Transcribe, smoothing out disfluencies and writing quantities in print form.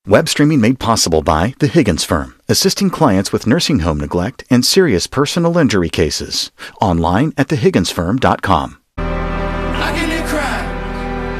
Web streaming made possible by The Higgins Firm, assisting clients with nursing home neglect and serious personal injury cases. Online at thehigginsfirm.com.